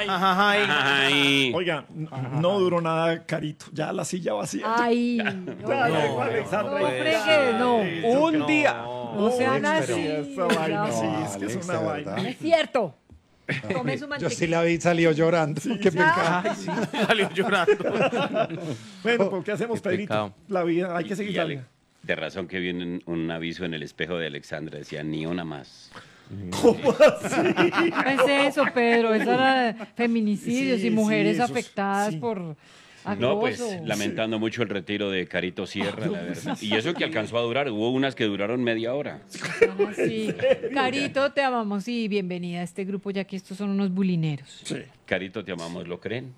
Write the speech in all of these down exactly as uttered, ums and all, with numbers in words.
Ay. Ay. Oiga, n- no duró nada, Carito. Ya la silla vacía. Ay, Ya llegó Alexandra. no fregues, no. Un día. No sean Alex, así. pero esa vaina, no. sí, es que es Alex, una de vaina. verdad. Es cierto. Tome su Yo mantequilla. sí la vi, salió llorando. Qué pecado. Ay, sí, salió llorando. Bueno, ¿por qué hacemos, Qué Pedrito? pecado. La vida, hay que Y seguir Ale- dando. de razón que viene un, un aviso en el espejo de Alexandra, decía ni una más. ¿Cómo así? No es eso, Pedro. Eso era feminicidios Sí, y mujeres sí, esos- afectadas sí. por acoso. No, pues lamentando mucho el retiro de Carito Sierra, la verdad. Y eso que alcanzó a durar, hubo unas que duraron media hora. Ah, sí. Carito, te amamos y bienvenida a este grupo, ya que estos son unos bulineros. Sí. Carito, te amamos, ¿lo creen?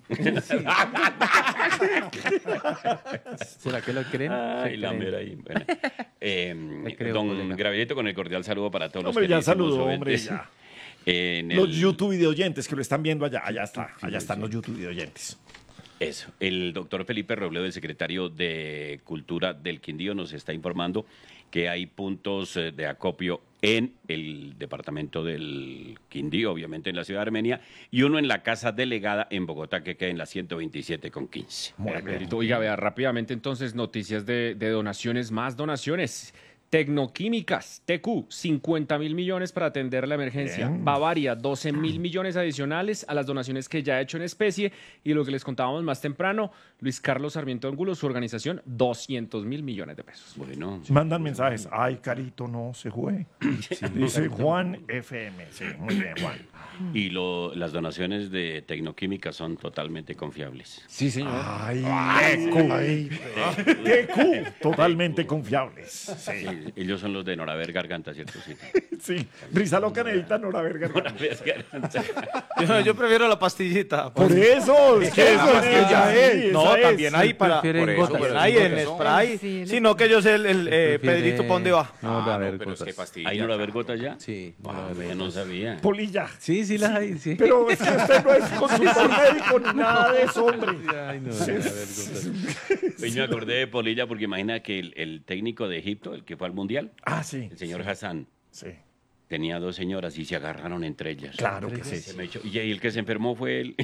¿Será que lo creen? Ay, Se la creen. mera ahí. Bueno. Eh, Le creo, don colega. Gravillito, con el cordial saludo para todos Hombre, los ya queridísimos saludó, hombre, oyentes. ya. En Los el- YouTube video oyentes que lo están viendo allá. Allá está. Allá están los YouTube video oyentes. Eso. El doctor Felipe Robledo, el secretario de Cultura del Quindío, nos está informando que hay puntos eh, de acopio en el departamento del Quindío, obviamente en la ciudad de Armenia, y uno en la casa delegada en Bogotá, que queda en la ciento veintisiete con quince. Muy bien. Pedrito, oiga, vea rápidamente entonces noticias de, de donaciones, más donaciones. Tecnoquímicas, T Q, cincuenta mil millones para atender la emergencia. Bien. Bavaria, doce mil millones adicionales a las donaciones que ya ha hecho en especie. Y lo que les contábamos más temprano, Luis Carlos Sarmiento Ángulo, su organización, doscientos mil millones de pesos. Bueno, Mandan mensajes. Ay, Carito, no se juegue. Dice Juan F M. Sí, muy bien, Juan. y lo- las donaciones de Tecnoquímica son totalmente confiables. Sí, señor. Ay, ay, T Q, totalmente confiables. Sí, Sí, ellos son los de Noraver Garganta, ¿cierto? Sí. sí. Risa loca necesita Nora Verga. Noraver Garganta. Yo, yo prefiero la pastillita. Por eso, es que eso es que ya es. No, esa es. también hay para. prefieren Por eso, gotas. también hay en Gotas. spray. Sí, él- Sino que yo sé el, el eh, Prefiere- Pedrito, ¿para dónde va? No, Ah, a ver, no, pero es que gotas. pastilla. ¿Hay Noraver Gota ya? Sí, Ah, no, yo no sabía. Polilla. sí, sí las hay, sí. Pero es que usted no es consultor médico ni nada de eso, hombre. Ay, no, a ver, gotas. Hoy me acordé de Polilla porque imagina que el, el técnico de Egipto, el que fue al Mundial, Ah, sí. el señor Hassan, Sí, tenía dos señoras y se agarraron entre ellas. claro que Se sí. me echó- y el que se enfermó fue él.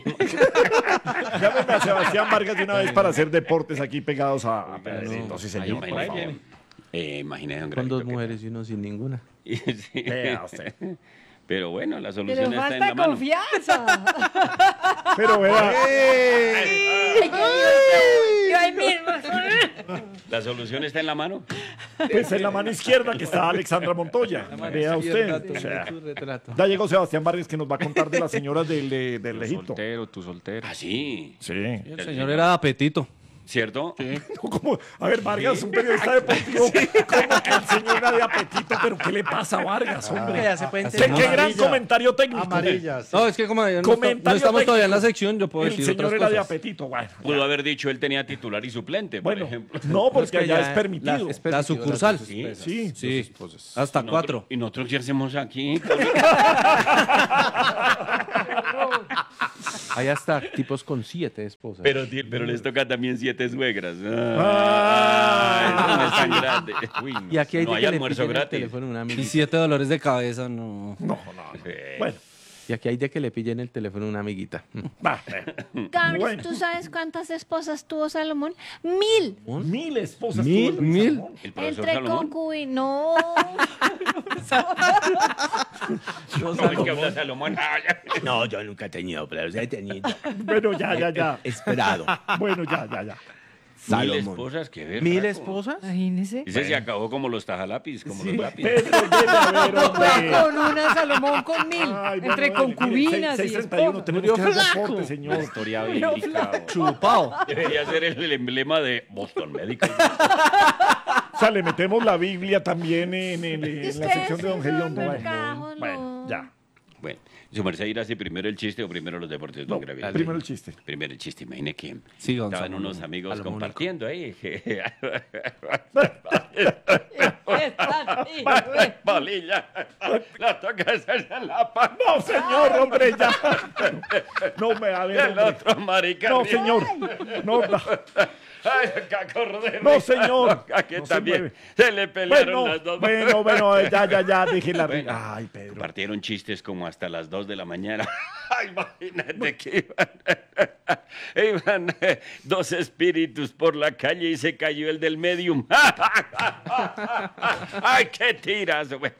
Llámeme a Sebastián Vargas de una vez para hacer deportes aquí pegados a, a Pedrito. Sí, Ay, señor, por imagínate, favor. eh, imagínate, don Con dos Gravito, que- mujeres y uno sin ninguna. Sí. Vea usted. Pero bueno, la Pero solución está en la falta mano. confianza. Pero vea, Ay, que yo, yo ahí mismo. La solución está en la mano. pues en la mano izquierda que está Alexandra Montoya. Vea usted. O sea, ya llegó Sebastián Vargas que nos va a contar de las señoras del, de- del Tu Egipto. soltero, tu soltero. Ah, sí. Sí. El señor era de apetito. ¿Cierto? Como, a ver, Vargas, un periodista deportivo, como que el señor era de apetito, pero ¿qué le pasa a Vargas, hombre? Ya se puede ¿Qué, qué gran Amarilla. comentario técnico. Amarillas. No, es que como no, está- Comentario no estamos todavía en la técnico. sección, yo puedo El decir señor otras era de cosas. apetito, bueno. Pudo haber dicho él tenía titular y suplente, por Bueno, ejemplo. no, porque Es que allá ya es permitido. La, es la sucursal. Sí. Sí. Sí, hasta cuatro. ¿Y nosotros qué hacemos aquí? Hay hasta tipos con siete esposas. Pero, ti- pero les toca también siete suegras. Ah, eso no es tan grande. Uy, no. Y aquí hay no de hay que le almuerzo pillen el gratis. teléfono a una Y amiguita. siete dolores de cabeza, no. No, no. Eh, Bueno, Y aquí hay de que le pillen el teléfono a una amiguita. va. eh. Carlos, Bueno. ¿tú sabes cuántas esposas tuvo Salomón? Mil. Mil esposas. ¿Mil? tuvo el ¿Mil? Salomón. El profesor Entre Salomón. concubinos. No. No, es que habla Salomón. Ah, ya. No, yo nunca he tenido, pero he tenido. Bueno, ya, ya, ya. Esperado. Bueno, ya, ya, ya. Mil Salomón. esposas, qué ver. ¿Mil esposas? Imagínese. Ese se acabó como los tajalápiz, como los lápiz. Pedro, debe haber, hombre. Con una, Salomón con mil. Ay, bueno, Entre dale, concubinas mire, y seis treinta y uno, esposas. tenemos que hacer deporte, señor. Historia bíblica. Chupao. Debería ser el, el emblema de Boston Medical. O sea, le metemos la Biblia también en, el- en la Ustedes sección de Don sí son Gediondo. muy Bueno, cajos, bueno, no. ya. Bueno, ¿su merced irá así primero el chiste o primero los deportes, don No, Gravillito? primero el chiste. Primero el chiste, imagine que Sí, don estaban Salomón. unos amigos Salomónico. compartiendo ahí. Está así, Bolilla. La toca hacerse en la paz. No, señor, hombre, ya. No me a ver, El hombre. otro marica. No, mira. señor. No, no. Ay, Caco Rodríguez. No, señor. Que No se también mueve. se, le pelearon Bueno, las dos. bueno, bueno, ya, ya, ya, dije la Bueno, Ay, Pedro. Partieron chistes como hasta las dos de la mañana. Ay, imagínate que iban, iban eh, dos espíritus por la calle y se cayó el del medium. Ay, qué tirazo, güey.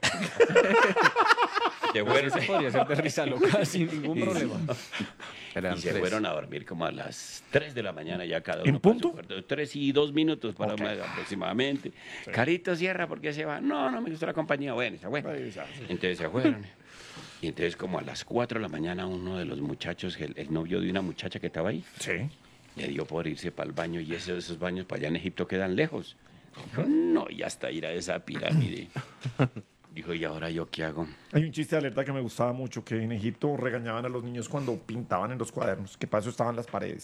Se fueron, Eso podría ser de risa loca sin ningún problema. Eran y se tres. fueron a dormir como a las tres de la mañana ya cada ¿En uno. para su punto? cuarto. Tres y dos minutos para Ok. más aproximadamente. Carito, cierra porque se va. No, no me gusta la compañía. Bueno, se fue. Ay, ya, sí. Entonces se fueron. Y entonces como a las cuatro de la mañana uno de los muchachos, el, el novio de una muchacha que estaba ahí, Sí. le dio por irse para el baño y esos, esos baños para allá en Egipto quedan lejos. Dijo, no, y hasta ir a esa pirámide. Dijo, ¿y ahora yo qué hago? Hay un chiste de alerta que me gustaba mucho, que en Egipto regañaban a los niños cuando pintaban en los cuadernos, que para eso estaban las paredes.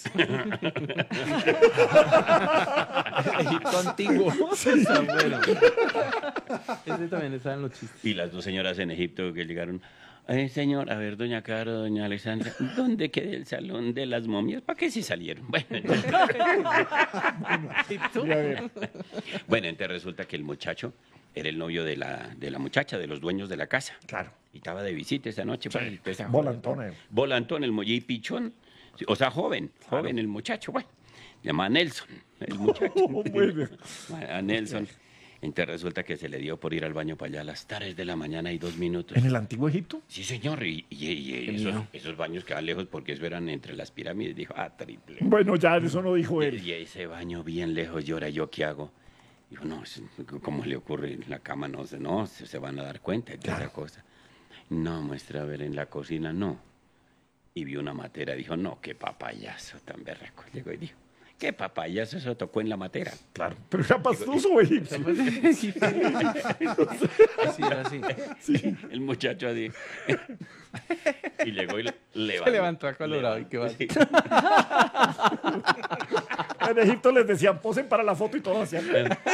Egipto antiguo. Está bueno. Ese también está en los chistes. Y las dos señoras en Egipto que llegaron, ay, señor, a ver, doña Caro, doña Alexandra, ¿dónde queda el salón de las momias? ¿Para qué se salieron? Bueno, entonces, Y a ver, bueno, entonces resulta que el muchacho era el novio de la, de la muchacha, de los dueños de la casa. claro. Y estaba de visita esa noche. Sí, pues, entonces, a- volantón, eh. Volantón, el mollí pichón. Sí, o sea, joven, joven el muchacho, bueno. Se llama Nelson, el muchacho. Bueno. A Nelson. Entonces resulta que se le dio por ir al baño para allá a las tres de la mañana y dos minutos. ¿En el antiguo Egipto? Sí, señor, y, y- y esos, esos baños quedan lejos porque eso eran entre las pirámides. Dijo, ah, triple. Bueno, ya eso no dijo Y, él. y ese baño bien lejos, y ahora yo qué hago. Dijo, no, es- ¿cómo le ocurre en la cama? No, se- no, se, se van a dar cuenta de esa cosa. No, muestra a ver en la cocina, no. Y vio una matera, dijo, no, qué papayazo tan berraco. Llegó y dijo, qué papayazo, eso tocó en la matera. Claro. Pero era pastoso o egipcio. Así era así. El muchacho así. Y llegó y le- levantó. Se levantó acolorado y qué va. Sí. En Egipto les decían, posen para la foto y todo hacían.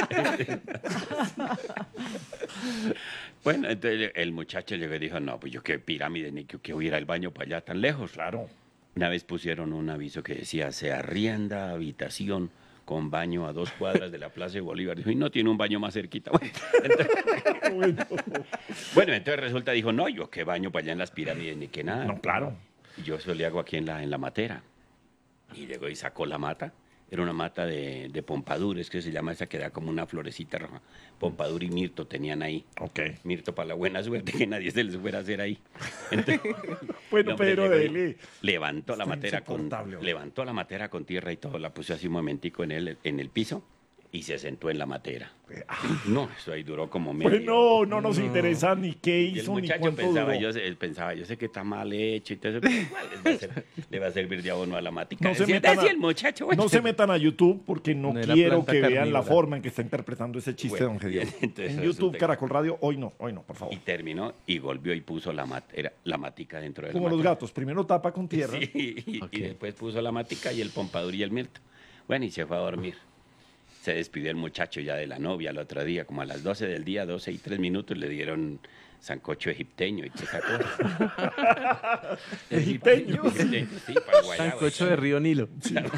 Bueno, entonces el muchacho llegó y dijo, no, pues yo qué pirámide, ni que, que voy a ir al baño para allá tan lejos. Claro. Una vez pusieron un aviso que decía, se arrienda habitación con baño a dos cuadras de la Plaza de Bolívar. Dijo, y no tiene un baño más cerquita. Bueno, entonces, Bueno. bueno, entonces resulta, dijo, no, yo qué baño para allá en las pirámides, ni que nada. No, claro. Y yo eso le hago aquí en la, en la matera. Y llegó y sacó la mata. Era una mata de, de pompadures, que se llama esa que da como una florecita roja. Pompadur y mirto tenían ahí. Ok. Mirto para la buena suerte que nadie se les fuera a hacer ahí. Entonces, Bueno, el hombre Pedro, llegó y dele. levantó la Está matera con insoportable, hombre. levantó la matera con tierra y todo, la puso así un momentico en el en el piso y se sentó en la matera. No, eso ahí duró como medio. Bueno, no nos interesa ni qué Y el hizo ni muchacho cuánto pensaba, duró. yo, sé- él pensaba, yo sé que está mal hecho y todo eso, pero igual les va a ser- le va a servir de abono a la matica. No se, Decía, metan decía a, el muchacho, bueno. no se metan a YouTube porque no, No era quiero planta que vean la carnívora. forma en que está interpretando ese chiste, Bueno, don Gediondo. bien, entonces En resulta YouTube, que- Caracol Radio, hoy no, hoy no, por favor. Y terminó y volvió y puso la matera, la matica dentro de Como la los matera. gatos, primero tapa con tierra. Sí, y, Ok. y después puso la matica y el pompadur y el mirto. Bueno, y se fue a dormir. Se despidió el muchacho ya de la novia el otro día, como a las doce del día, doce y tres minutos, le dieron sancocho egipteño y toda esa cosa. Egipteño. Sí, para guayaba. Sancocho de Río Nilo.